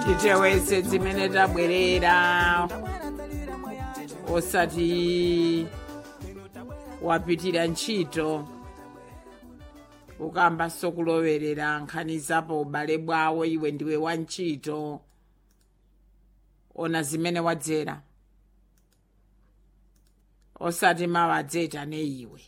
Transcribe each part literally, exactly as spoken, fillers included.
titewese zimene tabwerera osati wapitira ntchito ukamba sokulowerera nkhani zapo ubale bwawo iwe ndiwe wa ntchito ona zimene wadzera osati mawadzeta ne iwe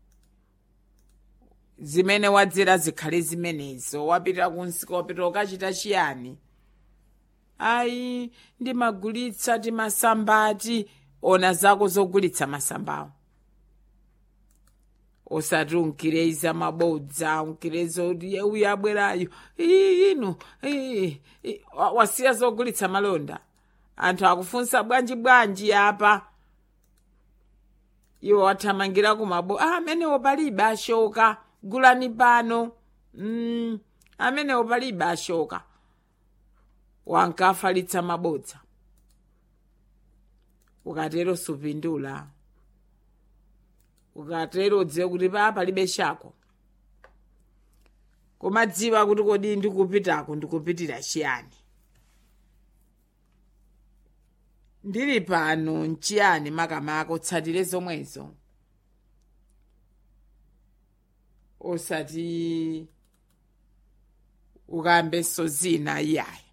zimene wadzera zikhale zimenezo wapita kunsika wapita ukachita chiyani ayi ndimagulitsa timasambati ona zako zogulitsa masambawo osati unkireza mabodza unkireza kuti uyu abwerayo inu wasiya zogulitsa malonda anthu akufunsa bwanji bwanji apa iwo wathamangira kumabo ah, amenewo palibe ashoka gulani pano mm, amenewo palibe ashoka wankafalitsa mabodza ukatero supindula ukatero dziwe kuti pa palibe shako kumadziwa kuti kodi ndikupitako ndikupitira chiyani ndili pano nchiyani makamaka utsatire zomwezo osati ukambe sozina iyayi